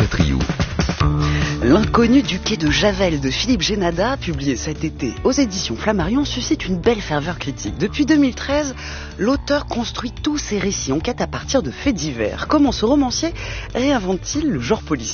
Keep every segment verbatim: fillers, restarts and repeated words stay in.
Chatriou. L'inconnu du quai de Javel de Philippe Génada, publié cet été aux éditions Flammarion, suscite une belle ferveur critique. Depuis deux mille treize, l'auteur construit tous ses récits enquêtes à partir de faits divers. Comment ce romancier réinvente-t-il le genre policier ?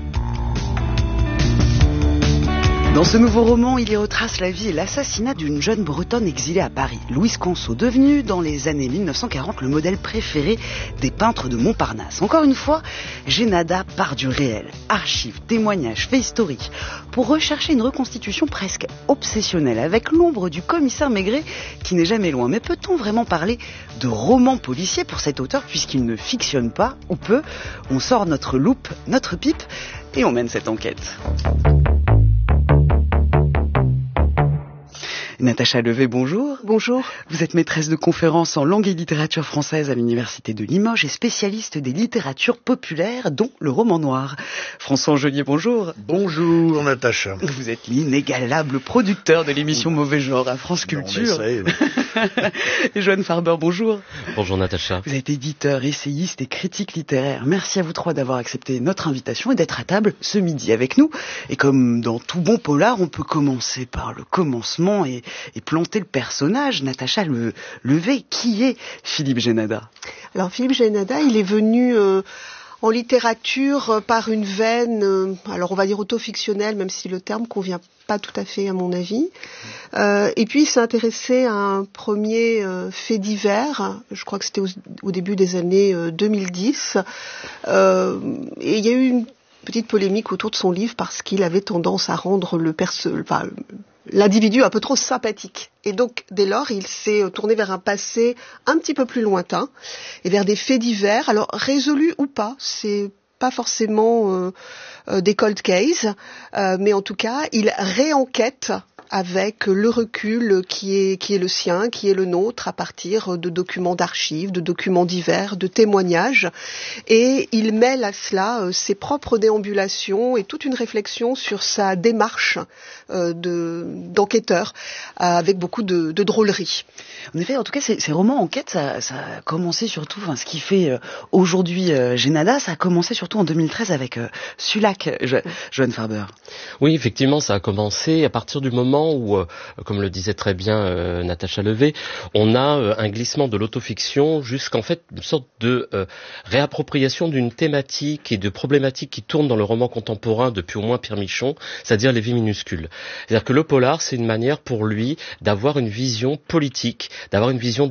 Dans ce nouveau roman, il y retrace la vie et l'assassinat d'une jeune bretonne exilée à Paris, Louise Canso, devenue dans les années mille neuf cent quarante le modèle préféré des peintres de Montparnasse. Encore une fois, Génada part du réel, archives, témoignages, faits historiques, pour rechercher une reconstitution presque obsessionnelle, avec l'ombre du commissaire Maigret qui n'est jamais loin. Mais peut-on vraiment parler de roman policier pour cet auteur, puisqu'il ne fictionne pas, ou peu? On sort notre loupe, notre pipe, et on mène cette enquête. Natacha Levé, bonjour. Bonjour. Vous êtes maîtresse de conférences en langue et littérature française à l'université de Limoges et spécialiste des littératures populaires, dont le roman noir. François Angelier, bonjour. Bonjour Natacha. Vous êtes l'inégalable producteur de l'émission Mauvais Genre à France Culture. On essaie. Et Joanne Farber, bonjour. Bonjour Natacha. Vous êtes éditeur, essayiste et critique littéraire. Merci à vous trois d'avoir accepté notre invitation et d'être à table ce midi avec nous. Et comme dans tout bon polar, on peut commencer par le commencement et et planter le personnage. Natacha le, Levé, qui est Philippe Génada? Alors Philippe Génada, il est venu euh, en littérature euh, par une veine, euh, alors on va dire autofictionnelle, même si le terme convient pas tout à fait à mon avis. Euh, et puis il s'est intéressé à un premier euh, fait divers, je crois que c'était au, au début des années euh, deux mille dix, euh, et il y a eu une petite polémique autour de son livre parce qu'il avait tendance à rendre le perso... Enfin, l'individu un peu trop sympathique. Et donc, dès lors, il s'est tourné vers un passé un petit peu plus lointain et vers des faits divers, alors résolus ou pas, c'est pas forcément euh, euh, des cold cases, euh, mais en tout cas, il réenquête avec le recul qui est, qui est le sien, qui est le nôtre, à partir de documents d'archives, de documents divers, de témoignages. Et il mêle à cela euh, ses propres déambulations et toute une réflexion sur sa démarche euh, de, d'enquêteur, euh, avec beaucoup de, de drôlerie. En effet, en tout cas, ces, ces romans enquêtes, ça, ça a commencé surtout, enfin, ce qui fait euh, aujourd'hui euh, Génada, ça a commencé surtout en deux mille treize avec euh, Sulac, jo- Joanne Farber. Oui, effectivement, ça a commencé à partir du moment où, euh, comme le disait très bien euh, Natacha Levé, on a euh, un glissement de l'autofiction jusqu'en fait une sorte de euh, réappropriation d'une thématique et de problématiques qui tournent dans le roman contemporain depuis au moins Pierre Michon, c'est-à-dire les vies minuscules. C'est-à-dire que le polar, c'est une manière pour lui d'avoir une vision politique, d'avoir une vision